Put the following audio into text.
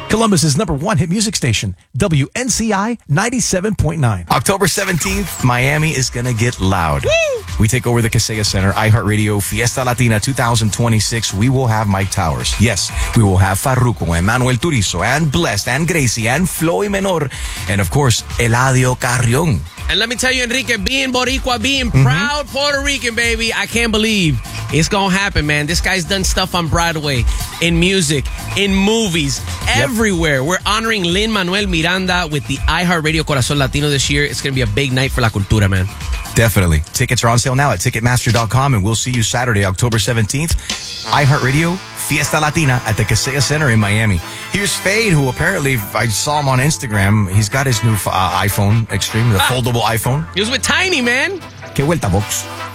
Columbus's #1 hit music station, WNCI 97.9. October 17th, Miami is going to get loud. Woo! We take over the Kaseya Center, iHeartRadio Fiesta Latina 2026. We will have Mike Towers. Yes, we will have Farruko and Manuel Turizo and Blessed and Gracie and Floy Menor. And of course, Eladio Carrion. And let me tell you, Enrique, being Boricua, being proud Puerto Rican, baby, I can't believe it's going to happen, man. This guy's done stuff on Broadway, in music, in movies, everywhere. We're honoring Lin-Manuel Miranda with the iHeartRadio Corazon Latino this year. It's going to be a big night for La Cultura, man. Definitely. Tickets are on sale now at Ticketmaster.com, and we'll see you Saturday, October 17th. iHeartRadio Fiesta Latina at the Kaseya Center in Miami. Here's Fade, who apparently, I saw him on Instagram. He's got his new iPhone Extreme, the foldable iPhone. He was with Tiny, man. Que vuelta, box.